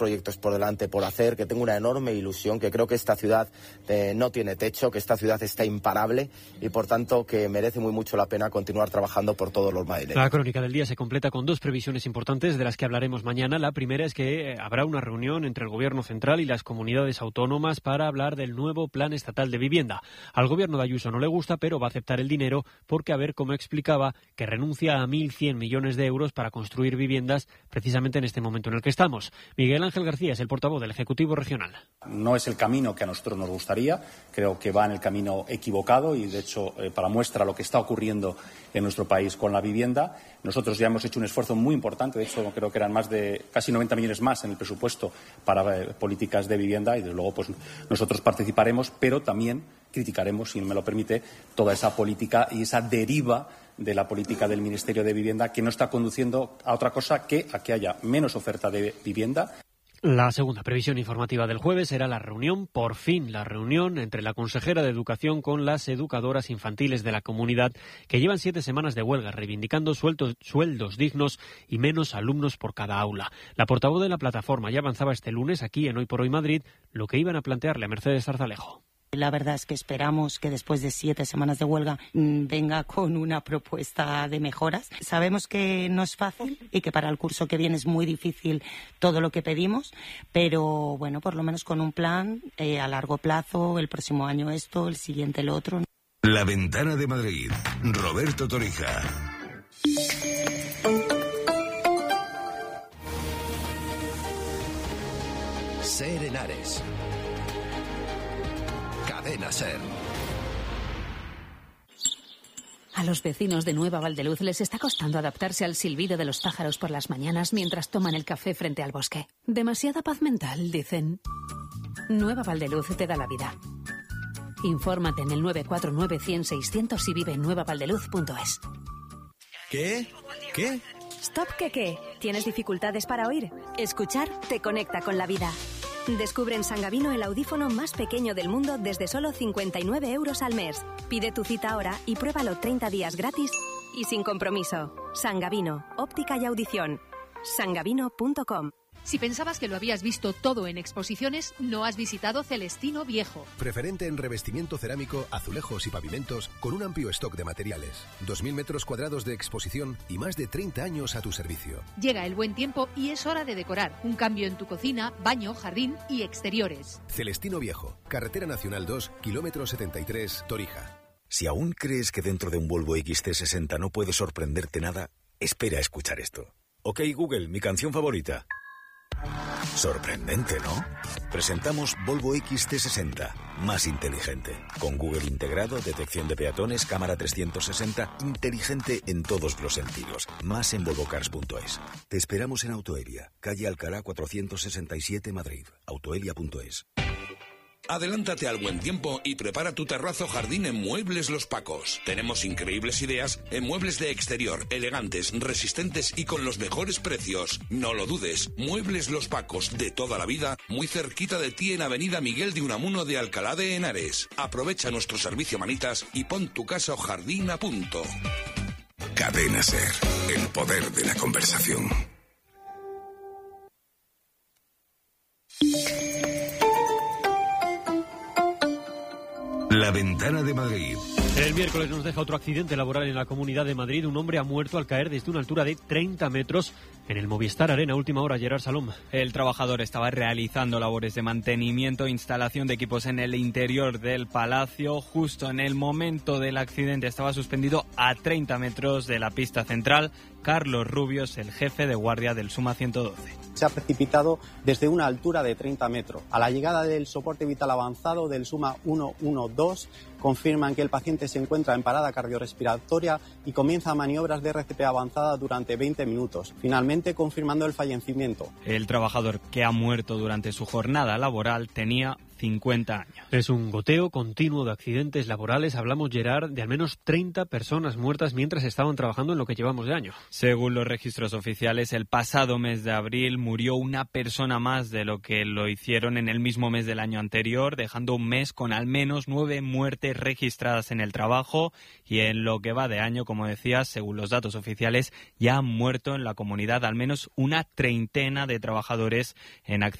proyectos por delante por hacer, que tengo una enorme ilusión, que creo que esta ciudad no tiene techo, que esta ciudad está imparable y por tanto que merece muy mucho la pena continuar trabajando por todos los madrileños. La crónica del día se completa con dos previsiones importantes de las que hablaremos mañana. La primera es que habrá una reunión entre el Gobierno central y las comunidades autónomas para hablar del nuevo Plan Estatal de Vivienda. Al Gobierno de Ayuso no le gusta, pero va a aceptar el dinero porque, a ver cómo explicaba, que renuncia a 1.100 millones de euros para construir viviendas precisamente en este momento en el que estamos. Miguel Ángel García es el portavoz del Ejecutivo Regional. No es el camino que a nosotros nos gustaría, creo que va en el camino equivocado y, de hecho, para muestra lo que está ocurriendo en nuestro país con la vivienda. Nosotros ya hemos hecho un esfuerzo muy importante, de hecho creo que eran más de casi 90 millones más en el presupuesto para políticas de vivienda y, desde luego, pues nosotros participaremos, pero también criticaremos, si me lo permite, toda esa política y esa deriva de la política del Ministerio de Vivienda que no está conduciendo a otra cosa que a que haya menos oferta de vivienda. La segunda previsión informativa del jueves será la reunión, por fin la reunión, entre la consejera de Educación con las educadoras infantiles de la comunidad que llevan 7 semanas de huelga reivindicando sueldos dignos y menos alumnos por cada aula. La portavoz de la plataforma ya avanzaba este lunes aquí en Hoy por Hoy Madrid lo que iban a plantearle a Mercedes Zarzalejo. La verdad es que esperamos que después de 7 semanas de huelga venga con una propuesta de mejoras. Sabemos que no es fácil y que para el curso que viene es muy difícil todo lo que pedimos, pero bueno, por lo menos con un plan a largo plazo, el próximo año esto, el siguiente el otro. La Ventana de Madrid, Roberto Torija. Ser Henares. Cadena Ser. A los vecinos de Nueva Valdeluz les está costando adaptarse al silbido de los pájaros por las mañanas mientras toman el café frente al bosque. Demasiada paz mental, dicen. Nueva Valdeluz te da la vida. Infórmate en el 949-100-600 y vive en nuevavaldeluz.es. ¿Qué? ¿Qué? Stop, ¿qué? ¿Tienes dificultades para oír? Escuchar te conecta con la vida. Descubre en Sangavino el audífono más pequeño del mundo desde solo 59 euros al mes. Pide tu cita ahora y pruébalo 30 días gratis y sin compromiso. Sangavino, óptica y audición. Sangavino.com. Si pensabas que lo habías visto todo en exposiciones, no has visitado Celestino Viejo. Preferente en revestimiento cerámico, azulejos y pavimentos, con un amplio stock de materiales. 2.000 metros cuadrados de exposición y más de 30 años a tu servicio. Llega el buen tiempo y es hora de decorar. Un cambio en tu cocina, baño, jardín y exteriores. Celestino Viejo, Carretera Nacional 2, kilómetro 73, Torija. Si aún crees que dentro de un Volvo XC60 no puede sorprenderte nada, espera a escuchar esto. Ok, Google, mi canción favorita. Sorprendente, ¿no? Presentamos Volvo XC60, más inteligente. Con Google integrado, detección de peatones, cámara 360, inteligente en todos los sentidos. Más en volvocars.es. Te esperamos en Autoelia, calle Alcalá 467, Madrid. Autoelia.es. Adelántate al buen tiempo y prepara tu terrazo jardín en Muebles Los Pacos. Tenemos increíbles ideas en muebles de exterior, elegantes, resistentes y con los mejores precios. No lo dudes, Muebles Los Pacos, de toda la vida, muy cerquita de ti en Avenida Miguel de Unamuno de Alcalá de Henares. Aprovecha nuestro servicio manitas y pon tu casa o jardín a punto. Cadena Ser, el poder de la conversación. La Ventana de Madrid. El miércoles nos deja otro accidente laboral en la Comunidad de Madrid. Un hombre ha muerto al caer desde una altura de 30 metros en el Movistar Arena. Última hora, Gerard Salom. El trabajador estaba realizando labores de mantenimiento e instalación de equipos en el interior del palacio. Justo en el momento del accidente estaba suspendido a 30 metros de la pista central Carlos Rubios, el jefe de guardia del Suma 112. Se ha precipitado desde una altura de 30 metros. A la llegada del soporte vital avanzado del Suma 112, confirman que el paciente se encuentra en parada cardiorrespiratoria y comienza maniobras de RCP avanzada durante 20 minutos, finalmente confirmando el fallecimiento. El trabajador, que ha muerto durante su jornada laboral, tenía 50 años. Es un goteo continuo de accidentes laborales. Hablamos, Gerard, de al menos 30 personas muertas mientras estaban trabajando en lo que llevamos de año. Según los registros oficiales, el pasado mes de abril murió una persona más de lo que lo hicieron en el mismo mes del año anterior, dejando un mes con al menos 9 muertes registradas en el trabajo, y en lo que va de año, como decías, según los datos oficiales, ya han muerto en la comunidad al menos una treintena de trabajadores en accidentes